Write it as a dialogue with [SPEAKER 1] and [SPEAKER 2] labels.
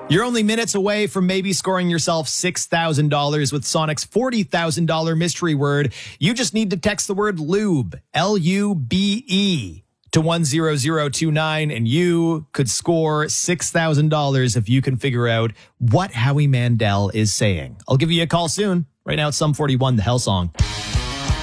[SPEAKER 1] You're only minutes away from maybe scoring yourself $6,000 with Sonic's $40,000 mystery word. You just need to text the word lube, L-U-B-E, to 10029, and you could score $6,000 if you can figure out what Howie Mandel is saying. I'll give you a call soon. Right now it's Sum 41, the Hell Song.